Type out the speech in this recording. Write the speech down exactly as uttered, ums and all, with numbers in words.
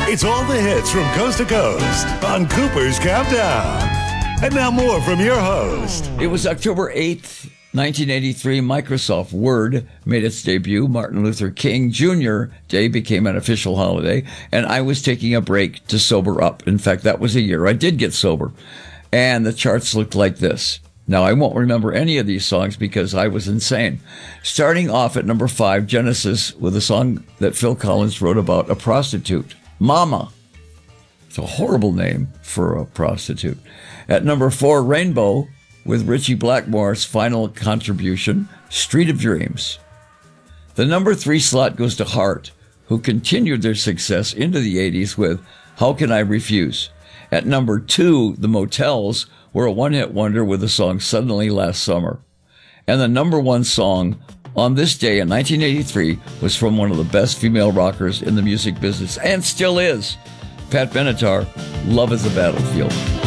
It's all the hits from coast to coast on Cooper's Countdown. And now more from your host. It was October eighth, nineteen eighty-three. Microsoft Word made its debut. Martin Luther King Junior Day became an official holiday. And I was taking a break to sober up. In fact, that was a year I did get sober. And the charts looked like this. Now, I won't remember any of these songs because I was insane. Starting off at number five, Genesis, with a song that Phil Collins wrote about a prostitute, Mama. It's a horrible name for a prostitute. At number four, Rainbow, with Richie Blackmore's final contribution, Street of Dreams. The number three slot goes to Heart, who continued their success into the eighties with How Can I Refuse? At number two, the Motels were a one-hit wonder with the song Suddenly Last Summer. And the number one song on this day in nineteen eighty-three was from one of the best female rockers in the music business, and still is, Pat Benatar, Love is a Battlefield.